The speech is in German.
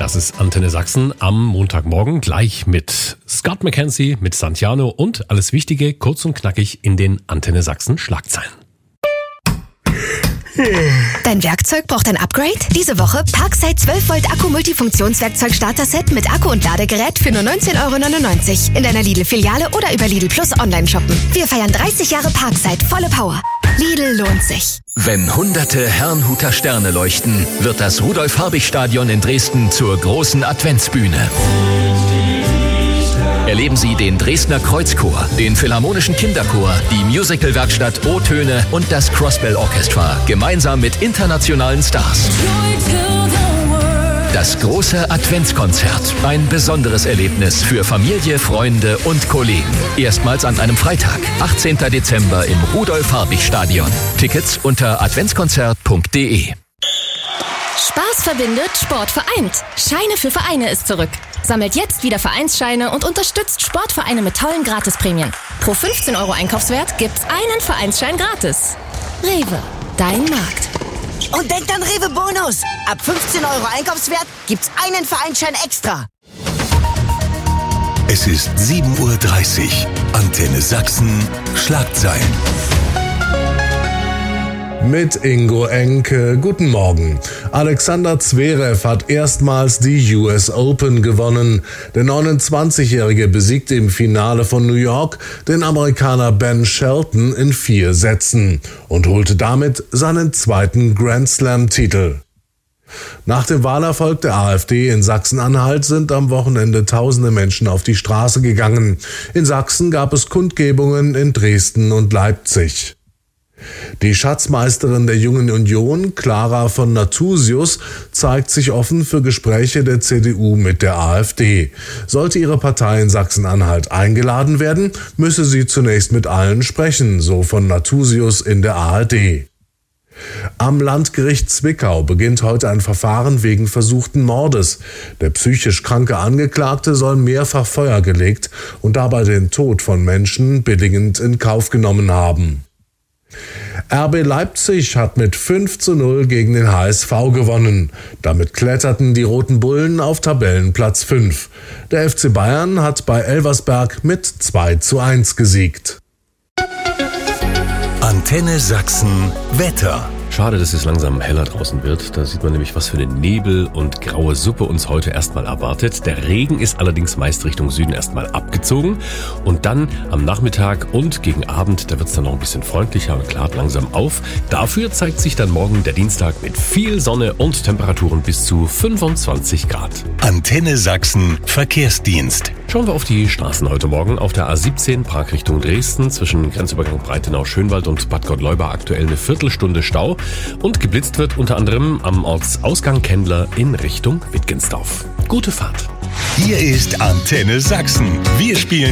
Das ist Antenne Sachsen am Montagmorgen gleich mit Scott McKenzie, mit Santiano und alles Wichtige kurz und knackig in den Antenne Sachsen Schlagzeilen. Dein Werkzeug braucht ein Upgrade? Diese Woche Parkside 12 Volt Akku Multifunktionswerkzeug Starter-Set mit Akku und Ladegerät für nur 19,99 € in deiner Lidl-Filiale oder über Lidl Plus online shoppen. Wir feiern 30 Jahre Parkside, volle Power. Lidl lohnt sich. Wenn hunderte Herrnhuter Sterne leuchten, wird das Rudolf-Habich-Stadion in Dresden zur großen Adventsbühne. Erleben Sie den Dresdner Kreuzchor, den Philharmonischen Kinderchor, die Musicalwerkstatt O-Töne und das Crossbell Orchestra, gemeinsam mit internationalen Stars. Das große Adventskonzert, ein besonderes Erlebnis für Familie, Freunde und Kollegen. Erstmals an einem Freitag, 18. Dezember im Rudolf-Habich-Stadion. Tickets unter adventskonzert.de. Spaß verbindet, Sport vereint. Scheine für Vereine ist zurück. Sammelt jetzt wieder Vereinsscheine und unterstützt Sportvereine mit tollen Gratisprämien. Pro 15 € Einkaufswert gibt's einen Vereinsschein gratis. Rewe, dein Markt. Und denkt an Rewe Bonus. Ab 15 € Einkaufswert gibt's einen Vereinsschein extra. Es ist 7:30 Uhr. Antenne Sachsen Schlagzeilen. Mit Ingo Enke. Guten Morgen. Alexander Zverev hat erstmals die US Open gewonnen. Der 29-Jährige besiegte im Finale von New York den Amerikaner Ben Shelton in 4 Sätzen und holte damit seinen zweiten Grand Slam-Titel. Nach dem Wahlerfolg der AfD in Sachsen-Anhalt sind am Wochenende tausende Menschen auf die Straße gegangen. In Sachsen gab es Kundgebungen in Dresden und Leipzig. Die Schatzmeisterin der Jungen Union, Clara von Nathusius, zeigt sich offen für Gespräche der CDU mit der AfD. Sollte ihre Partei in Sachsen-Anhalt eingeladen werden, müsse sie zunächst mit allen sprechen, so von Nathusius in der ARD. Am Landgericht Zwickau beginnt heute ein Verfahren wegen versuchten Mordes. Der psychisch kranke Angeklagte soll mehrfach Feuer gelegt und dabei den Tod von Menschen billigend in Kauf genommen haben. RB Leipzig hat mit 5:0 gegen den HSV gewonnen. Damit kletterten die Roten Bullen auf Tabellenplatz 5. Der FC Bayern hat bei Elversberg mit 2:1 gesiegt. Antenne Sachsen Wetter. Schade, dass es langsam heller draußen wird. Da sieht man nämlich, was für eine Nebel- und graue Suppe uns heute erstmal erwartet. Der Regen ist allerdings meist Richtung Süden erstmal abgezogen. Und dann am Nachmittag und gegen Abend, da wird es dann noch ein bisschen freundlicher und klart langsam auf. Dafür zeigt sich dann morgen der Dienstag mit viel Sonne und Temperaturen bis zu 25 Grad. Antenne Sachsen Verkehrsdienst. Schauen wir auf die Straßen heute Morgen. Auf der A17 Prag Richtung Dresden zwischen Grenzübergang Breitenau-Schönwald und Bad Gottleuba aktuell eine Viertelstunde Stau. Und geblitzt wird unter anderem am Ortsausgang Kendler in Richtung Wittgensdorf. Gute Fahrt. Hier ist Antenne Sachsen. Wir spielen